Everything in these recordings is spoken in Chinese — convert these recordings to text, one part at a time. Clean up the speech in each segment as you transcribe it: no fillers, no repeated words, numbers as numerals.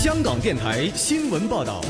香港电台新闻报道。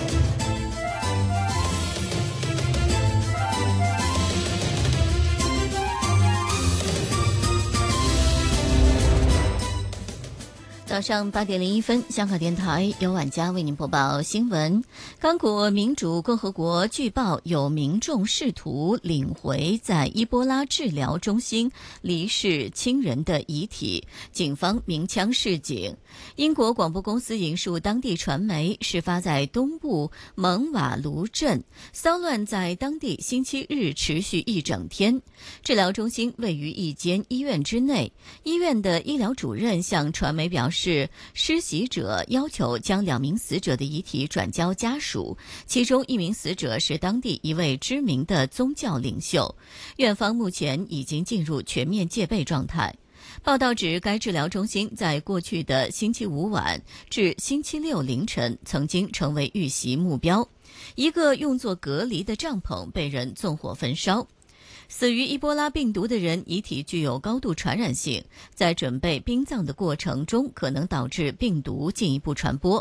早上8点01分，香港电台由晚佳为您播报新闻。刚果民主共和国据报有民众试图领回在伊波拉治疗中心离世亲人的遗体，警方鸣枪示警。英国广播公司引述当地传媒，事发在东部蒙瓦卢镇，骚乱在当地星期日持续一整天。治疗中心位于一间医院之内，医院的医疗主任向传媒表示，施袭者要求将2名死者的遗体转交家属，其中1名死者是当地一位知名的宗教领袖。院方目前已经进入全面戒备状态。报道指，该治疗中心在过去的星期五晚至星期六凌晨曾经成为遇袭目标，一个用作隔离的帐篷被人纵火焚烧。死于伊波拉病毒的人遗体具有高度传染性，在准备殡葬的过程中可能导致病毒进一步传播。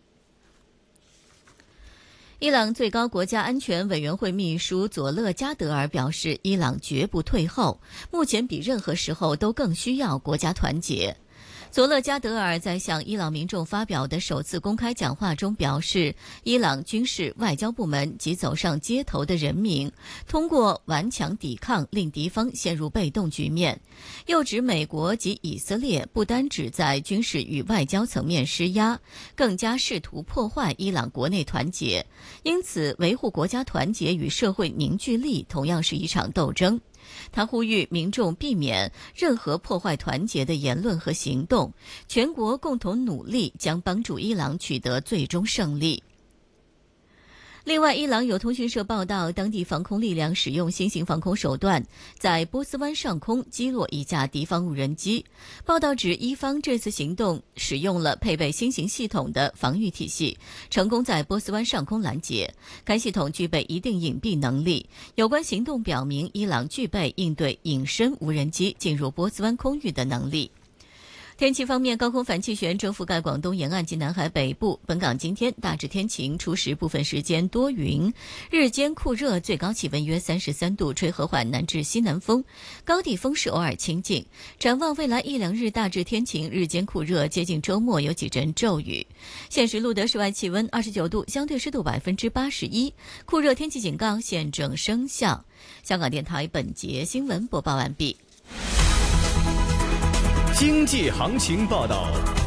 伊朗最高国家安全委员会秘书佐勒加德尔表示，伊朗绝不退后，目前比任何时候都更需要国家团结。佐勒加德尔在向伊朗民众发表的首次公开讲话中表示，伊朗军事外交部门及走上街头的人民通过顽强抵抗令敌方陷入被动局面，又指美国及以色列不单只在军事与外交层面施压，更加试图破坏伊朗国内团结，因此维护国家团结与社会凝聚力同样是一场斗争。他呼吁民众避免任何破坏团结的言论和行动，全国共同努力将帮助伊朗取得最终胜利。另外，伊朗有通讯社报道，当地防空力量使用新型防空手段，在波斯湾上空击落一架敌方无人机。报道指，伊方这次行动使用了配备新型系统的防御体系，成功在波斯湾上空拦截。该系统具备一定隐蔽能力。有关行动表明，伊朗具备应对隐身无人机进入波斯湾空域的能力。天气方面，高空反气旋正覆盖广东沿岸及南海北部。本港今天大致天晴，初时部分时间多云，日间酷热，最高气温约33度，吹和缓南至西南风，高地风势偶尔清劲。展望未来1-2日大致天晴，日间酷热，接近周末有几阵骤雨。现时录得室外气温29度，相对湿度81%，酷热天气警告现正生效。香港电台本节新闻播报完毕。 经济行情报道。